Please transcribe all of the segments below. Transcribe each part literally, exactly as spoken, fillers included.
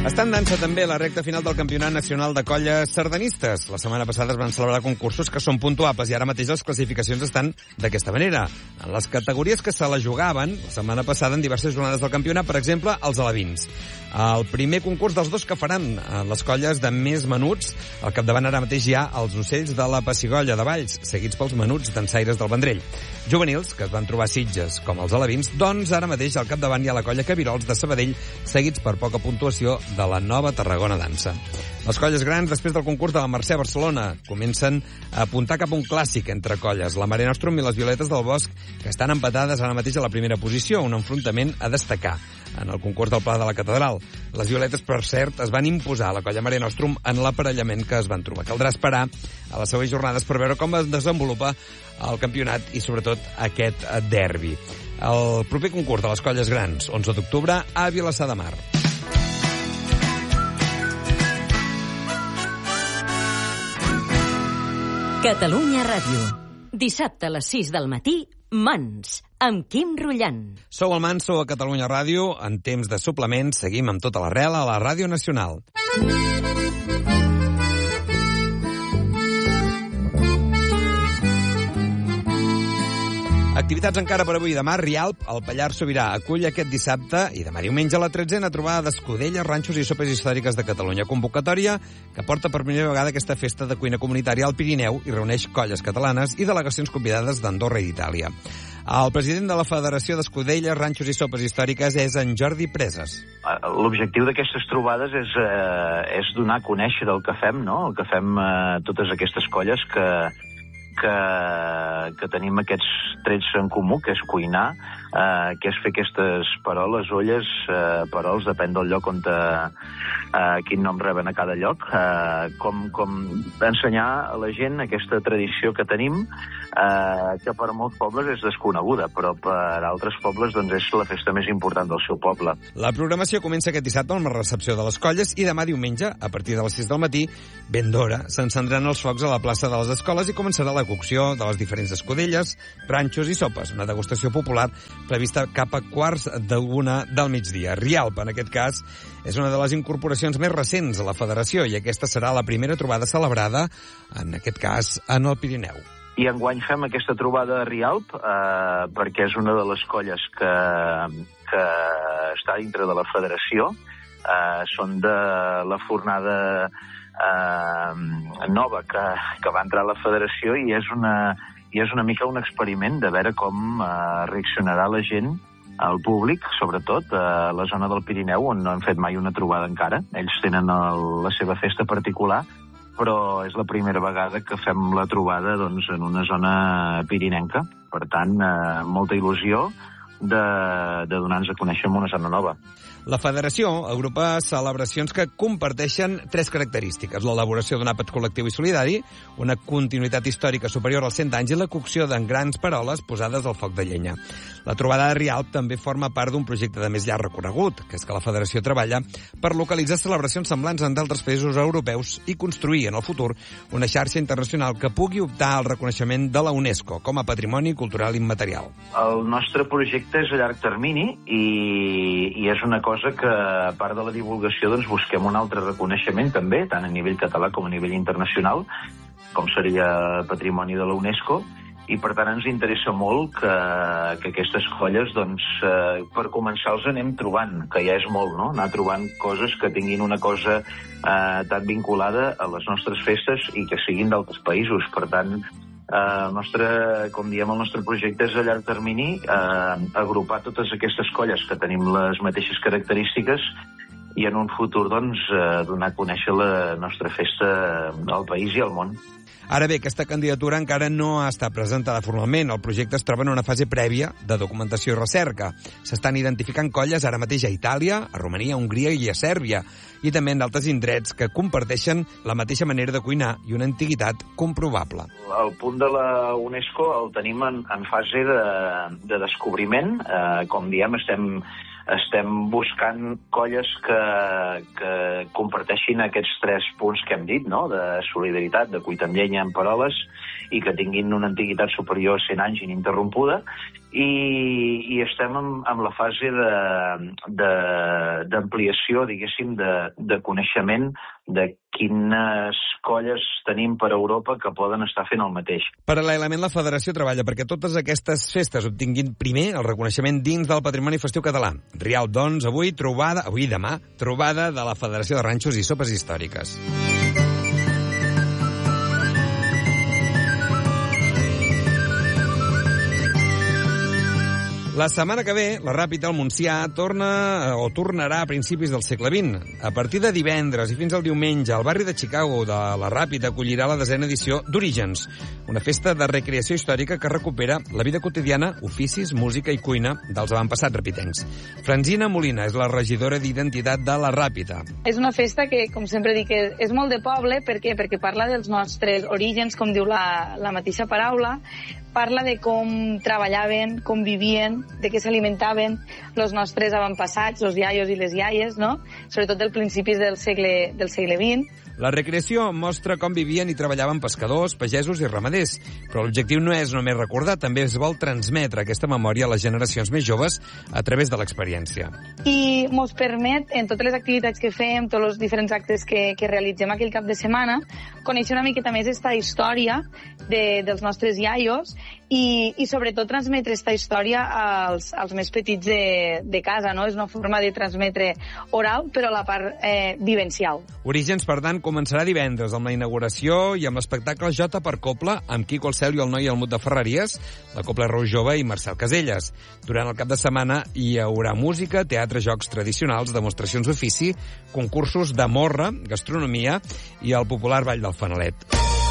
Està en dansa també la recta final del Campionat Nacional de Colles Sardanistes. La setmana passada es van celebrar concursos que són puntuables i ara mateix les classificacions estan d'aquesta manera. En les categories que se la jugaven, la setmana passada en diverses jornades del campionat, per exemple, els alevins. El primer concurs dels dos que faran les colles de més menuts, al capdavant ara mateix hi ha els ocells de la Pessigolles de Valls, seguits pels menuts dansaires del Vendrell. Juvenils, que es van trobar a Sitges, com els alevins, doncs ara mateix al capdavant hi ha la colla Cabirols de Sabadell, seguits per poca puntuació de la Nova Tarragona Dansa. Les colles grans, després del concurs de la Mercè a Barcelona, comencen a apuntar cap a un clàssic entre colles, la Mare Nostrum i les Violetes del Bosc, que estan empatades ara mateix a la primera posició, un enfrontament a destacar en el concurs del Pla de la Catedral. Les Violetes, per cert, es van imposar a la colla Mare Nostrum en l'aparellament que es van trobar. Caldrà esperar a les següents jornades per veure com es desenvolupa el campionat i, sobretot, aquest derbi. El proper concurs de les colles grans, onze d'octubre, a Vilassar de Mar. Catalunya Ràdio. Dissabte a les sis del matí, Mans, amb Quim Rullant. Sou al Mans, sou a Catalunya Ràdio. En temps de suplements, seguim amb tota l'arrel a la Ràdio Nacional. Activitats encara per avui i demà. Rialp, el Pallars Sobirà, acull aquest dissabte i demà diumenge la tretzena trobada d'escudelles, ranxos i sopes històriques de Catalunya. Convocatòria que porta per primera vegada aquesta festa de cuina comunitària al Pirineu i reuneix colles catalanes i delegacions convidades d'Andorra i d'Itàlia. El president de la Federació d'Escudelles, Ranxos i Sopes Històriques és en Jordi Preses. L'objectiu d'aquestes trobades és, eh, és donar a conèixer el que fem, no? El que fem eh, totes aquestes colles que que, que tenim aquests trets en comú, que és cuinar, eh, que és fer aquestes paroles, olles, eh, parols, depèn del lloc on te, eh, quin nom reben a cada lloc, eh, com, com ensenyar a la gent aquesta tradició que tenim, eh, que per molts pobles és desconeguda, però per altres pobles doncs, és la festa més important del seu poble. La programació comença aquest dissabte amb la recepció de les colles i demà diumenge, a partir de les sis del matí, ben d'hora, s'encendran els focs a la plaça de les escoles i començarà la cocció de les diferents escudelles, ranxos i sopes, una degustació popular prevista cap a quarts d'una del migdia. Rialp, en aquest cas, és una de les incorporacions més recents a la federació i aquesta serà la primera trobada celebrada, en aquest cas, en el Pirineu. I enguany fem aquesta trobada a Rialp eh, perquè és una de les colles que, que està dintre de la federació. Eh, són de la fornada eh, nova que, que va entrar a la federació i és una, i és una mica un experiment de veure com eh, reaccionarà la gent, el públic, sobretot, a la zona del Pirineu, on no han fet mai una trobada encara. Ells tenen el, la seva festa particular, però és la primera vegada que fem la trobada doncs, en una zona pirinenca. Per tant, eh, molta il·lusió de, de donar-nos a conèixer en una zona nova. La federació agrupa celebracions que comparteixen tres característiques: l'elaboració d'un àpat col·lectiu i solidari, una continuïtat històrica superior als cent anys i la cocció de grans paroles posades al foc de llenya. La trobada de Rialp també forma part d'un projecte de més llarg recorregut, que és que la federació treballa per localitzar celebracions semblants en d'altres països europeus i construir en el futur una xarxa internacional que pugui optar al reconeixement de la UNESCO com a patrimoni cultural immaterial. El nostre projecte és a llarg termini i, i és una cosa que, a part de la divulgació, doncs busquem un altre reconeixement també, tant a nivell català com a nivell internacional, com seria patrimoni de la UNESCO, i per tant ens interessa molt que, que aquestes colles, doncs, eh, per començar els anem trobant, que ja és molt, no? Anar trobant coses que tinguin una cosa eh, tan vinculada a les nostres festes i que siguin d'altres països. Per tant, eh, el nostre, com diem, el nostre projecte és a llarg termini, eh, agrupar totes aquestes colles que tenim les mateixes característiques i en un futur, doncs, eh, donar a conèixer la nostra festa al país i al món. Ara bé, aquesta candidatura encara no ha estat presentada formalment. El projecte es troba en una fase prèvia de documentació i recerca. S'estan identificant colles ara mateix a Itàlia, a Romania, a Hongria i a Sèrbia, i també en d'altres indrets que comparteixen la mateixa manera de cuinar i una antiguitat comprovable. El punt de la UNESCO el tenim en, en fase de, de descobriment. Eh, com diem, estem... Estem buscant colles que, que comparteixin aquests tres punts que hem dit, no? De solidaritat, de cuita amb llenya, amb paroles, i que tinguin una antiguitat superior a cent anys ininterrompuda. i, i estem en, en la fase d'ampliació, diguéssim, de, de coneixement de quines colles tenim per Europa que poden estar fent el mateix. Paral·lelament, la Federació treballa perquè totes aquestes festes obtinguin primer el reconeixement dins del patrimoni festiu català. Rialp, doncs, avui trobada, avui demà, trobada de la Federació de Ranxos i Sopes Històriques. La setmana que ve, la Ràpita al Montsià torna o tornarà a principis del segle vint. A partir de divendres i fins al diumenge, el barri de Chicago de la Ràpita acollirà la desena edició d'Orígens, una festa de recreació històrica que recupera la vida quotidiana, oficis, música i cuina dels avantpassats rapitencs. Francina Molina és la regidora d'Identitat de la Ràpita. És una festa que, com sempre dic, és molt de poble. Per què? Perquè parla dels nostres orígens, com diu la, la mateixa paraula, parla de com treballaven, com vivien, de què s'alimentaven els nostres avantpassats, els iaios i les iaies, no? Sobretot del principis del segle, del segle vint. La recreació mostra com vivien i treballaven pescadors, pagesos i ramaders, però l'objectiu no és només recordar, també es vol transmetre aquesta memòria a les generacions més joves a través de l'experiència. I ens permet, en totes les activitats que fem, tots els diferents actes que, que realitzem aquell cap de setmana, conèixer una miqueta més aquesta història de, dels nostres iaios i, i sobretot transmetre aquesta història als, als més petits de, de casa, no? És una forma de transmetre oral, però la part eh, vivencial. Orígens, per tant, començarà divendres amb la inauguració i amb l'espectacle Jota per Copla, amb Quico el Cel i el Noi Almut de Ferreries, la Copla Rou Jove i Marcel Caselles. Durant el cap de setmana hi haurà música, teatre, jocs tradicionals, demostracions d'ofici, concursos de morra, gastronomia i el popular Ball del Fanalet.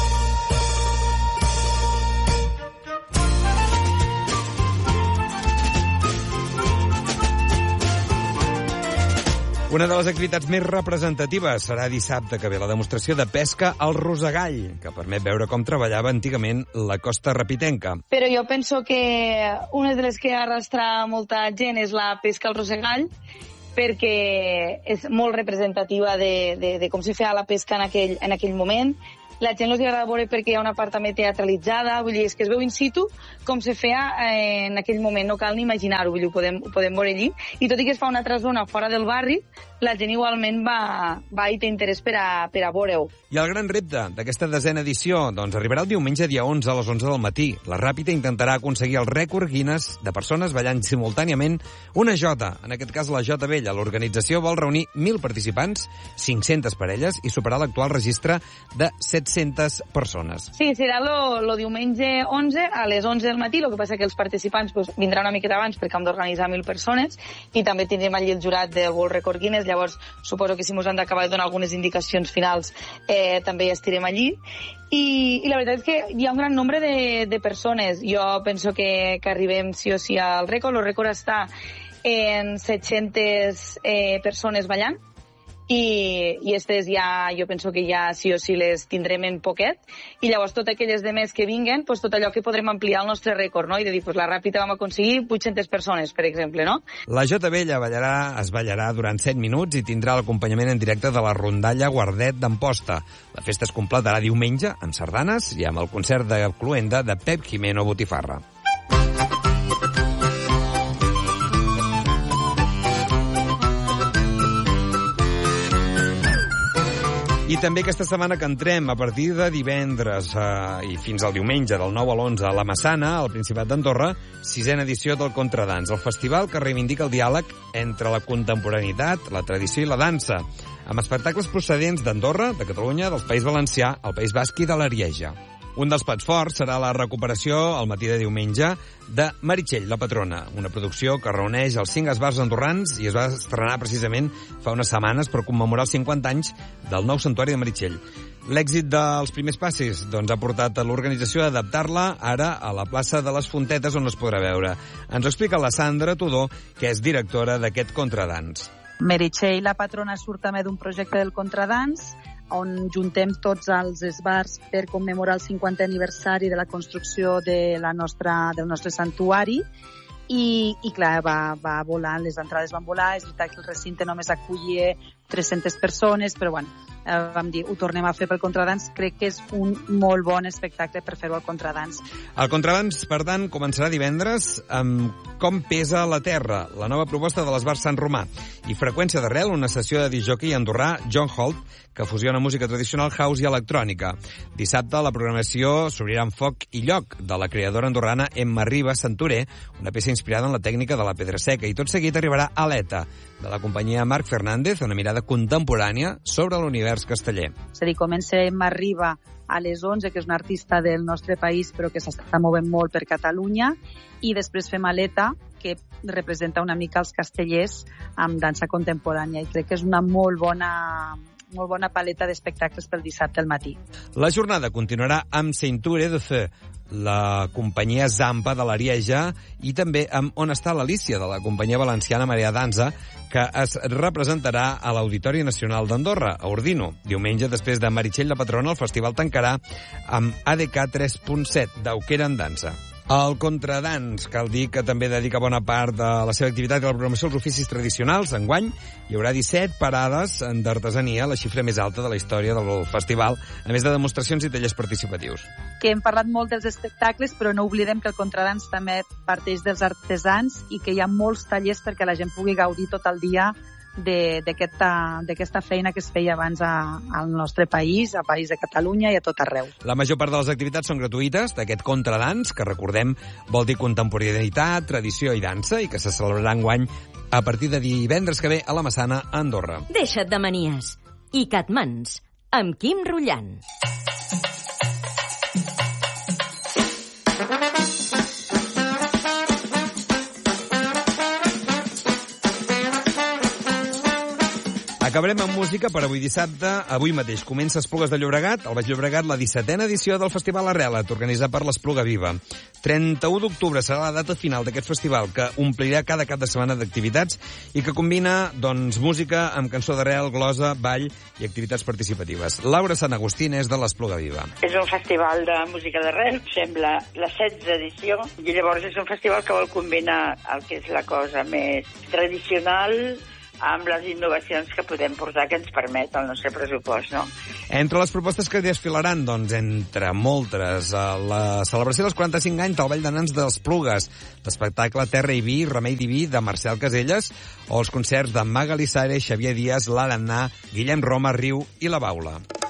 Una de les activitats més representatives serà dissabte que ve la demostració de pesca al rosegall, que permet veure com treballava antigament la costa rapitenca. Però jo penso que una de les que arrastra molta gent és la pesca al rosegall, perquè és molt representativa de, de, de com se feia la pesca en aquell, en aquell moment. La gent els agrada veure perquè hi ha una part també teatralitzada, vull dir, és que es veu in situ com se feia eh, en aquell moment, no cal ni imaginar-ho, vull dir, ho podem, ho podem veure allí. I tot i que es fa una altra zona fora del barri, la gent igualment va, va i té interès per a, per a veure-ho. I el gran repte d'aquesta desena edició, doncs arribarà el diumenge dia onze a les onze del matí. La Ràpita intentarà aconseguir el rècord Guinness de persones ballant simultàniament una jota, en aquest cas la Jota Vella. L'organització vol reunir mil participants, cinc-centes parelles, i superar l'actual registre de set-centes persones. Sí, serà el diumenge onze a les onze del matí, el que passa que els participants pues, vindran una miqueta abans perquè hem d'organitzar mil persones i també tindrem allí el jurat del World Record Guinness, llavors suposo que si ens han d'acabar de donar algunes indicacions finals eh, també ja estirem allí. I, I la veritat és que hi ha un gran nombre de, de persones. Jo penso que, que arribem sí o sí al rècord. El rècord està en set-centes eh, persones ballant. I, i aquestes ja, jo penso que ja sí o sí les tindrem en poquet, i llavors totes aquelles de més que vinguen, pues, tot allò que podrem ampliar el nostre rècord, no? I de dir, pues, la Ràpita vam aconseguir vuit-centes persones, per exemple, no? La Jota Vella ballarà, es ballarà durant set minuts i tindrà l'acompanyament en directe de la rondalla Guardet d'Amposta. La festa es completarà diumenge amb sardanes i amb el concert de cloenda de Pep Jimeno Botifarra. I també aquesta setmana que entrem, a partir de divendres eh, i fins al diumenge, del nou a l'onze, a la Massana, al Principat d'Andorra, sisena edició del Contradans, el festival que reivindica el diàleg entre la contemporaneïtat, la tradició i la dansa, amb espectacles procedents d'Andorra, de Catalunya, del País Valencià, el País Basc i de l'Arieja. Un dels plats forts serà la recuperació, al matí de diumenge, de Meritxell, la patrona, una producció que reuneix els cinc esbars andorrans i es va estrenar precisament fa unes setmanes per commemorar els cinquanta anys del nou santuari de Meritxell. L'èxit dels primers passis doncs, ha portat a l'organització a adaptar-la ara a la plaça de les Fontetes, on es podrà veure. Ens ho explica la Sandra Tudó, que és directora d'aquest Contradans. Meritxell, la patrona, surt també d'un projecte del Contradans, on juntem tots els esbars per commemorar el cinquantè aniversari de la construcció de la nostra, del nostre santuari. I, i clar, va, va volar, les entrades van volar, és veritat que el recinte només acollia tres-centes persones, però bueno, eh, vam dir, ho tornem a fer pel Contradans. Crec que és un molt bon espectacle per fer-ho al Contradans. El Contradans, per tant, començarà divendres amb Com pesa la terra, la nova proposta de l'Esbar Sant Romà, i Freqüència d'Arrel, una sessió de discjòquei andorrà, John Holt, que fusiona música tradicional, house i electrònica. Dissabte la programació s'obrirà amb Foc i Lloc, de la creadora andorrana Emma Ribas Santuré, una peça inspirada en la tècnica de la pedra seca, i tot seguit arribarà Aleta, de la companyia Marc Fernández, una mirada contemporània sobre l'univers casteller. És a dir, comença Emma Riba a les onze, que és una artista del nostre país però que s'està movent molt per Catalunya, i després fem Aleta, que representa una mica els castellers amb dansa contemporània, i crec que és una molt bona molt bona paleta d'espectacles pel dissabte al matí. La jornada continuarà amb Ceinture de Feu, la companyia Zampa de l'Arieja, i també amb On està l'Alícia, de la companyia valenciana Marea Danza, que es representarà a l'Auditori Nacional d'Andorra, a Ordino. Diumenge, després de Meritxell la Patrona, el festival tancarà amb A D K tres punt set, d'Auquera en dansa. El Contradans, cal dir que també dedica bona part de la seva activitat i la programació als oficis tradicionals. Enguany hi haurà disset parades d'artesania, la xifra més alta de la història del festival, a més de demostracions i tallers participatius. Que hem parlat molt dels espectacles, però no oblidem que el Contradans també parteix dels artesans i que hi ha molts tallers perquè la gent pugui gaudir tot el dia d'aquesta feina que es feia abans a, al nostre país, al país de Catalunya i a tot arreu. La major part de les activitats són gratuïtes, d'aquest Contradans, que recordem vol dir contemporaneïtat, tradició i dansa, i que se celebrarà enguany a partir de divendres que ve a la Massana, a Andorra. Deixa't de manies. I Catmans, amb Quim Rullant. Acabarem amb música per avui dissabte. Avui mateix comença Esplugues de Llobregat, al Baix Llobregat, la dissetena edició del Festival Arrelat, organitzat per l'Espluga Viva. trenta-u d'octubre serà la data final d'aquest festival, que omplirà cada cap de setmana d'activitats i que combina, doncs, música amb cançó d'arrel, glosa, ball i activitats participatives. Laura Sant Agustín és de l'Espluga Viva. És un festival de música d'arrel, sembla la setze edició, i llavors és un festival que vol combinar el que és la cosa més tradicional amb les innovacions que podem portar, que ens permet el nostre pressupost, no? Entre les propostes que desfilaran, doncs, entre moltes, la celebració dels quaranta-cinc anys del Ball de Nans d'Esplugues, l'espectacle Terra i Vi, Remei Diví, de Marcel Caselles, o els concerts de Magali Sare, Xavier Díaz, l'Arannà, Guillem Roma, Riu i la Baula.